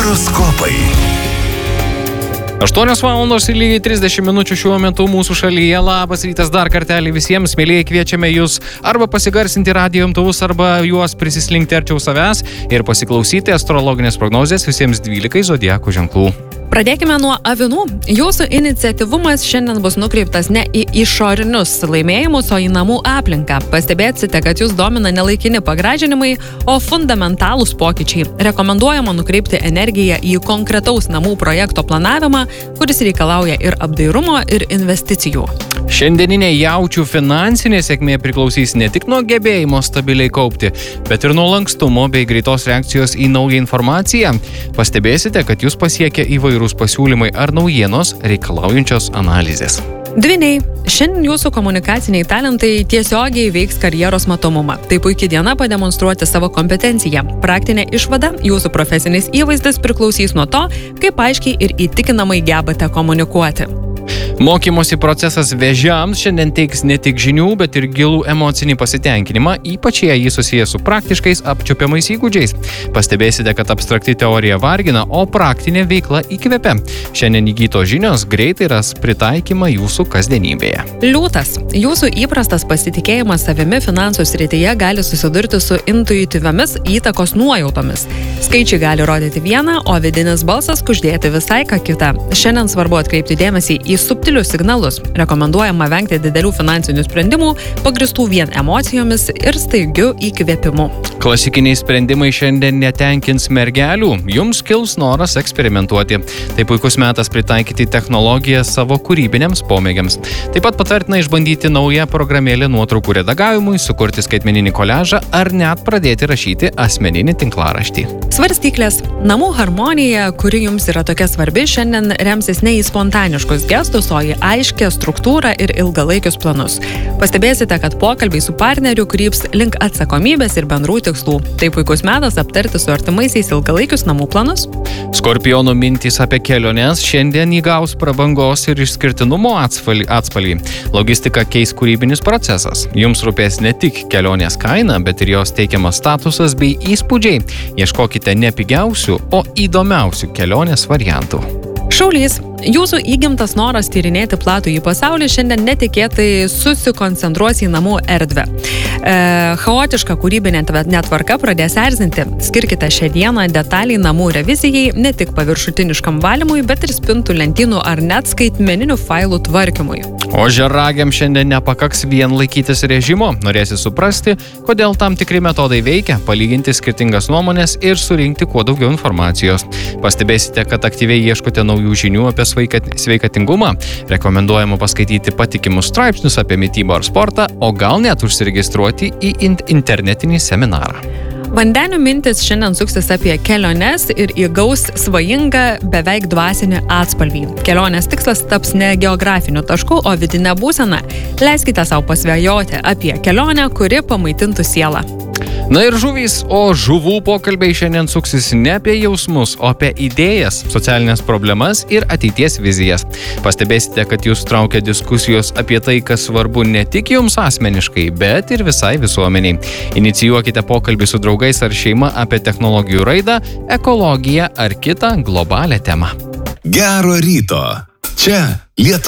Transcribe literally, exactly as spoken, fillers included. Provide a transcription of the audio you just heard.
Horoskopai. aštuonios valandos ir lygiai trisdešimt minučių šiuo metu mūsų šalyje. Labas rytas dar kartelį visiems, mėlyje, kviečiame jūs arba pasigarsinti radijo imtuvus, arba juos prisislinkti arčiau savęs ir pasiklausyti astrologinės prognozės visiems dvylikai zodiako ženklų. Pradėkime nuo avinų. Jūsų iniciatyvumas šiandien bus nukreiptas ne į išorinius laimėjimus, o į namų aplinką. Pastebėsite, kad jūs domina ne laikini pagražinimai, o fundamentalūs pokyčiai. Rekomenduojama nukreipti energiją į konkretaus namų projekto planavimą, kuris reikalauja ir apdairumo, ir investicijų. Šiandieninė jaučių finansinė sėkmė priklausys ne tik nuo gebėjimo stabiliai kaupti, bet ir nuo lankstumo bei greitos reakcijos į naują informaciją. Pastebėsite, kad jūs pasiekia įvairūs pasiūlymai ar naujienos reikalaujančios analizės. Dvyniai. Šiandien jūsų komunikaciniai talentai tiesiogiai veiks karjeros matomumą. Tai puikia diena pademonstruoti savo kompetenciją. Praktinė išvada – jūsų profesinis įvaizdis priklausys nuo to, kaip aiškiai ir įtikinamai gebate komunikuoti. Mokymosi procesas vėžiams šiandien teiks ne tik žinių, bet ir gilų emocinį pasitenkinimą, ypač jei jis susijęs su praktiškais apčiuopiamais įgūdžiais. Pastebėsite, kad abstrakti teorija vargina, o praktinė veikla įkvepia. Šiandien įgytos žinios greitai ras pritaikymą jūsų kasdienybėje. Liūtas. Jūsų įprastas pasitikėjimas savimi finansų srityje gali susidurti su intuityviomis įtakos nuojautomis. Skaičiai gali rodyti vieną, o vidinis balsas kuždėti visai ką kitą. Šiandien svarbu atkreipti dėmesį į subtilius signalus. Rekomenduojama vengti didelių finansinių sprendimų, pagristų vien emocijomis ir staigiu įkvėpimu. Klasikiniai sprendimai šiandien netenkins mergelių. Jums kils noras eksperimentuoti. Tai puikus metas pritaikyti technologiją savo kūrybiniams pomėgiams. Taip pat patartina išbandyti naują programėlę nuotraukų redagavimui, sukurti skaitmeninį koliažą ar net pradėti rašyti asmeninį tinklaraštį. Svarstyklės. Namų harmonija, kuri jums yra tokia svarbi, šiandien remsis ne į spontaniškus gestus, o į aiškę struktūrą ir ilgalaikius planus. Pastebėsite, kad pokalbiai su partneriu kryps link atsakomybės ir bendrų tikslų. Tai puikus metas aptarti su artimaisiais ilgalaikius namų planus. Skorpionų mintys apie keliones šiandien įgaus prabangos ir išskirtinumo atspalvį. Logistika keis kūrybinis procesas. Jums rūpės ne tik kelionės kaina, bet ir jos teikiamas statusas bei įspūdžiai. Ieškokite ne pigiausių, o įdomiausių kelionės variantų. Šaulys. Jūsų įgimtas noras tyrinėti platų į pasaulį šiandien netikėtai susikoncentruos į namų erdvę. E, chaotiška kūrybinė netvarka pradės erzinti. Skirkite šią dieną detaliai namų revizijai, ne tik paviršutiniškam valymui, bet ir spintų lentynų ar net skaitmeninių failų tvarkymui. O žeragiam šiandien nepakaks vien laikytis režimo. Norėsi suprasti, kodėl tam tikri metodai veikia, palyginti skirtingas nuomonės ir surinkti kuo daugiau informacijos. Pastebėsite, kad aktyviai ieškote naujų žinių apie sveikatingumą. Rekomenduojama paskaityti patikimus straipsnius apie mitybą ar sportą, o gal net užsiregistruoti į internetinį seminarą. Vandenių mintis šiandien suksis apie keliones ir įgaus svajingą, beveik dvasinį atspalvį. Kelionės tikslas taps ne geografiniu tašku, o vidinė būsena. Leiskite savo pasvajoti apie kelionę, kuri pamaitintų sielą. Na ir žuvys, o žuvų pokalbiai šiandien suksis ne apie jausmus, o apie idėjas, socialinės problemas ir ateities vizijas. Pastebėsite, kad jūs traukia diskusijos apie tai, kas svarbu ne tik jums asmeniškai, bet ir visai visuomeniai. Inicijuokite pokalbį su draugais ar šeima apie technologijų raidą, ekologiją ar kitą globalią temą. Gero ryto. Čia Lietuva.